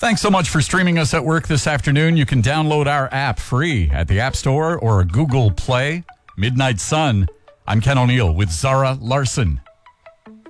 Thanks so much for streaming us at work this afternoon. You can download our app free at the App Store or Google Play. Midnight Sun. I'm Ken O'Neill with Zara Larson.